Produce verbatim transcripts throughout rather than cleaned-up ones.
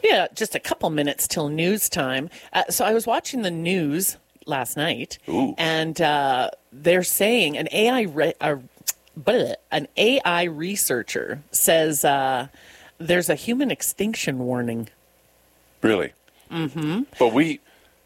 We have just a couple minutes till news time. Uh, so I was watching the news last night, Ooh. and uh, they're saying an A I re- uh, bleh, an A I researcher says uh, there's a human extinction warning. Really? Mm-hmm. But we,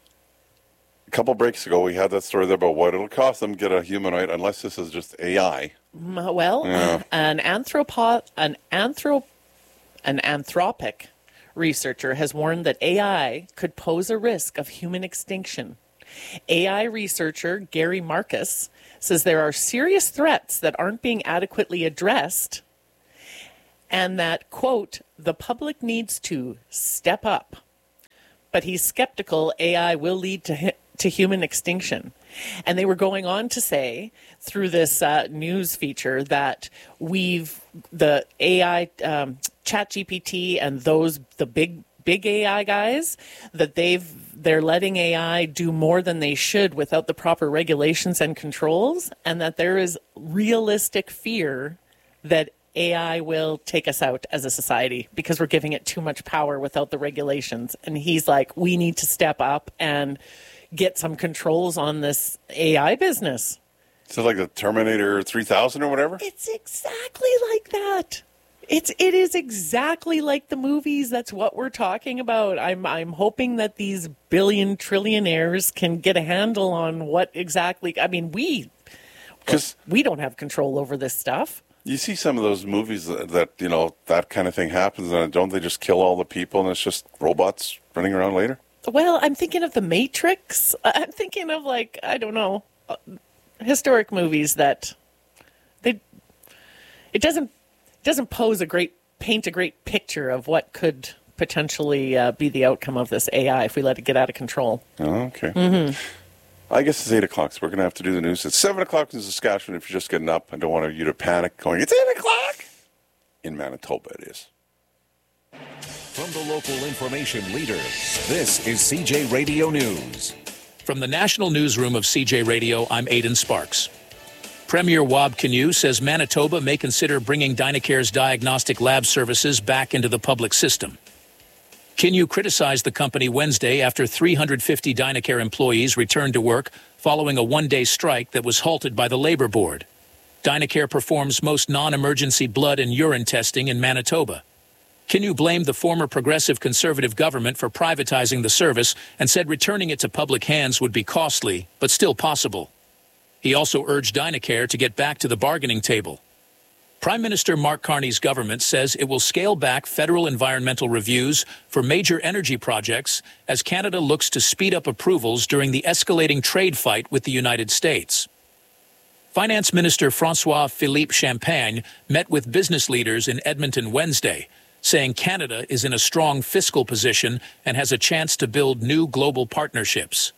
a couple breaks ago, we had that story there about what it'll cost them to get a humanoid, unless this is just A I. Well, Yeah. an anthropo- an anthrop- an anthropic researcher has warned that A I could pose a risk of human extinction. A I researcher Gary Marcus says there are serious threats that aren't being adequately addressed, and that, quote, the public needs to step up. But he's skeptical A I will lead to, hi- to human extinction. And they were going on to say through this uh, news feature that we've, the A I, um, ChatGPT and those, the big, big A I guys, that they've, they're letting A I do more than they should without the proper regulations and controls, and that there is realistic fear that A I will take us out as a society because we're giving it too much power without the regulations. And he's like, we need to step up and get some controls on this A I business. Is it like the Terminator three thousand or whatever? It's exactly like that. It's it is exactly like the movies. That's what we're talking about. I'm I'm hoping that these billion trillionaires can get a handle on what exactly. I mean, we because we don't have control over this stuff. You see some of those movies that, that, you know, that kind of thing happens, and don't they just kill all the people and it's just robots running around later? Well, I'm thinking of The Matrix. I'm thinking of, like, I don't know, uh, historic movies that they it doesn't doesn't pose a great paint a great picture of what could potentially uh, be the outcome of this A I if we let it get out of control. Oh, okay. Mm-hmm. I guess it's eight o'clock, so we're going to have to do the news. It's seven o'clock in Saskatchewan if you're just getting up. I don't want you to panic going, it's eight o'clock. In Manitoba, it is. From the local information leader, this is C J Radio News. From the National Newsroom of C J Radio, I'm Aidan Sparks. Premier Wab Kinew says Manitoba may consider bringing Dynacare's diagnostic lab services back into the public system. Kinew criticized the company Wednesday after three hundred fifty Dynacare employees returned to work following a one-day strike that was halted by the Labor Board. Dynacare performs most non-emergency blood and urine testing in Manitoba. Kinew blamed the former Progressive Conservative government for privatizing the service and said returning it to public hands would be costly, but still possible. He also urged Dynacare to get back to the bargaining table. Prime Minister Mark Carney's government says it will scale back federal environmental reviews for major energy projects as Canada looks to speed up approvals during the escalating trade fight with the United States. Finance Minister François-Philippe Champagne met with business leaders in Edmonton Wednesday, saying Canada is in a strong fiscal position and has a chance to build new global partnerships.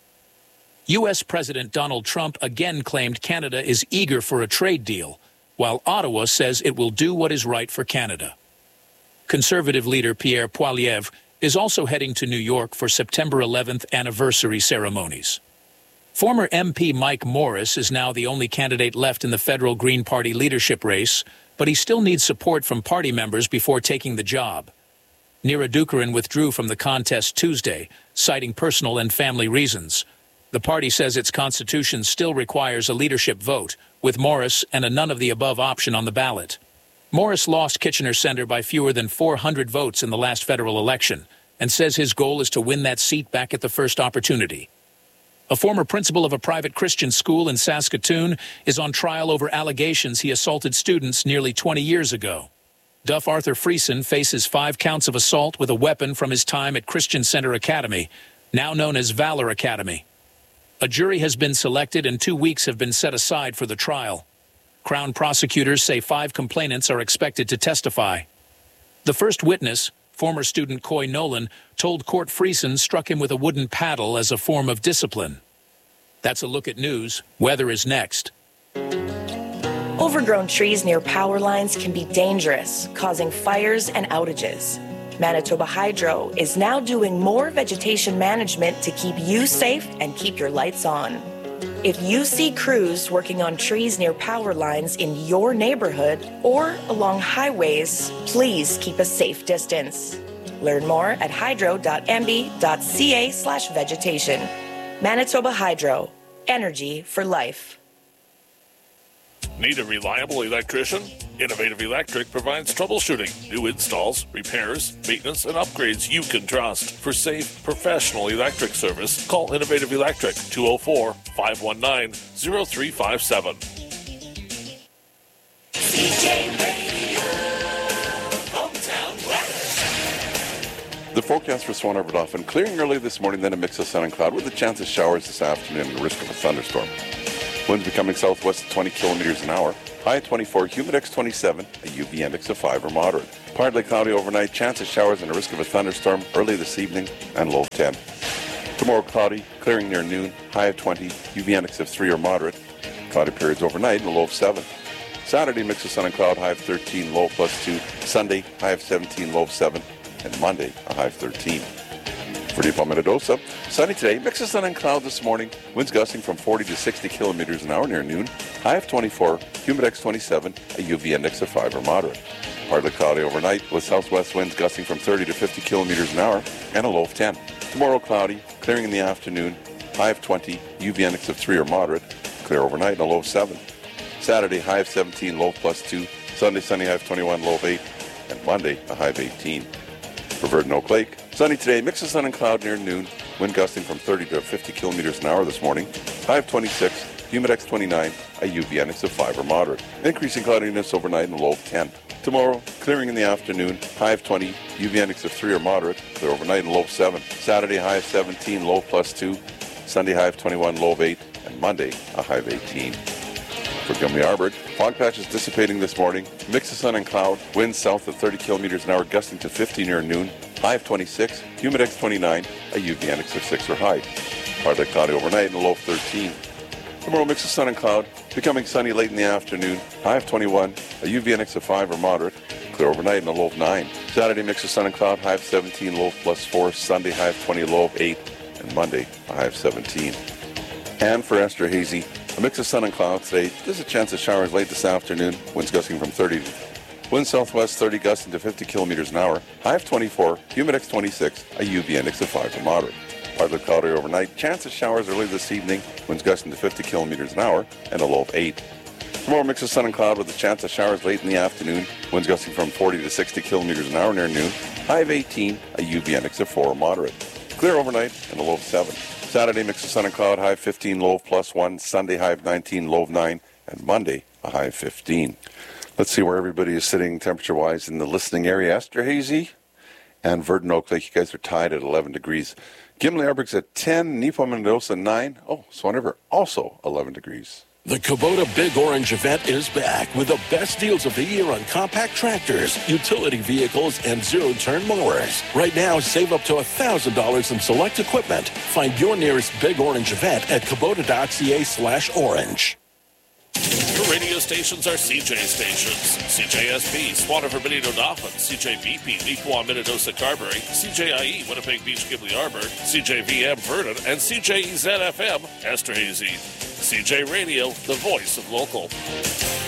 U S President Donald Trump again claimed Canada is eager for a trade deal, while Ottawa says it will do what is right for Canada. Conservative leader Pierre Poilievre is also heading to New York for September eleventh anniversary ceremonies. Former M P Mike Morris is now the only candidate left in the federal Green Party leadership race, but he still needs support from party members before taking the job. Neera Dookaran withdrew from the contest Tuesday, citing personal and family reasons. The party says its constitution still requires a leadership vote, with Morris and a none-of-the-above option on the ballot. Morris lost Kitchener Centre by fewer than four hundred votes in the last federal election, and says his goal is to win that seat back at the first opportunity. A former principal of a private Christian school in Saskatoon is on trial over allegations he assaulted students nearly twenty years ago. Duff Arthur Friesen faces five counts of assault with a weapon from his time at Christian Centre Academy, now known as Valor Academy. A jury has been selected and two weeks have been set aside for the trial. Crown prosecutors say five complainants are expected to testify. The first witness, former student Coy Nolan, told court Friesen struck him with a wooden paddle as a form of discipline. That's a look at news. Weather is next. Overgrown trees near power lines can be dangerous, causing fires and outages. Manitoba Hydro is now doing more vegetation management to keep you safe and keep your lights on. If you see crews working on trees near power lines in your neighborhood or along highways, please keep a safe distance. Learn more at hydro dot m b dot c a slash vegetation. Manitoba Hydro. Energy for life. Need a reliable electrician? Innovative Electric provides troubleshooting, new installs, repairs, maintenance, and upgrades you can trust. For safe, professional electric service, call Innovative Electric, two oh four, five one nine, oh three five seven. C J Radio, hometown weather. The forecast for Swan River Dauphin, clearing early this morning, then a mix of sun and cloud with a chance of showers this afternoon and the risk of a thunderstorm. Winds becoming southwest at twenty kilometers an hour. High at twenty-four, humidex twenty-seven, a U V index of five or moderate. Partly cloudy overnight, chance of showers and a risk of a thunderstorm early this evening, and low of ten. Tomorrow cloudy, clearing near noon, high of twenty, U V index of three or moderate. Cloudy periods overnight and a low of seven. Saturday, mix of sun and cloud, high of thirteen, low of plus two. Sunday, high of seventeen, low of seven. And Monday, a high of thirteen. For Deep Minnedosa, sunny today, mix of sun and cloud this morning, winds gusting from forty to sixty kilometers an hour near noon, high of twenty-four, humidex twenty-seven, a U V index of five or moderate. Partly cloudy overnight with southwest winds gusting from thirty to fifty kilometers an hour and a low of ten. Tomorrow cloudy, clearing in the afternoon, high of twenty, U V index of three or moderate, clear overnight and a low of seven. Saturday, high of seventeen, low of plus two. Sunday, sunny, high of twenty-one, low of eight. And Monday, a high of eighteen. For Verdon Oak Lake, sunny today, mix of sun and cloud near noon, wind gusting from thirty to fifty kilometers an hour this morning, high of twenty-six, humidex twenty-nine, a U V index of five or moderate. Increasing cloudiness overnight and a low of ten. Tomorrow, clearing in the afternoon, high of twenty, U V index of three or moderate, clear overnight and low of seven. Saturday, high of seventeen, low of plus two. Sunday, high of twenty-one, low of eight. And Monday, a high of eighteen. For Gummy Arbor, fog patches dissipating this morning, mix of sun and cloud, winds south of thirty kilometers an hour, gusting to fifty near noon, high of twenty-six, humidex twenty-nine, a U V index of six or high. Partly cloudy overnight and a low of thirteen. Tomorrow, mix of sun and cloud, becoming sunny late in the afternoon, high of twenty-one, a U V index of five or moderate, clear overnight and a low of nine. Saturday, mix of sun and cloud, high of seventeen, low of plus four. Sunday, high of twenty, low of eight. And Monday, a high of seventeen. And for Esterhazy, a mix of sun and cloud today. There's a chance of showers late this afternoon. Winds gusting from thirty. Wind southwest thirty, gusting to fifty kilometers an hour. High of twenty-four, humidex twenty-six, a U V index of five or moderate. Partly cloudy overnight. Chance of showers early this evening. Winds gusting to fifty kilometers an hour and a low of eight. Tomorrow, mix of sun and cloud with a chance of showers late in the afternoon. Winds gusting from forty to sixty kilometers an hour near noon. High of eighteen, a U V index of four or moderate. Clear overnight and a low of seven. Saturday, mix of sun and cloud, high of fifteen, low of plus one. Sunday, high of nineteen, low of nine. And Monday, a high of fifteen. Let's see where everybody is sitting temperature-wise in the listening area. Esterhazy and Verdon Oak Lake, you guys are tied at eleven degrees. Gimli Arborg's at ten, Nepo Mendoza nine. Oh, Swan River also eleven degrees. The Kubota Big Orange event is back with the best deals of the year on compact tractors, utility vehicles, and zero-turn mowers. Right now, save up to one thousand dollars in select equipment. Find your nearest Big Orange event at kubota.ca slash orange. Your radio stations are C J stations. C J S P, Swan River Benito Dauphin, C J B P, Neepawa Minnedosa Carberry, C J I E, Winnipeg Beach Gimli Arbor, C J V M Verdon, and C J E Z F M Esterhazy. C J Radio, the voice of local.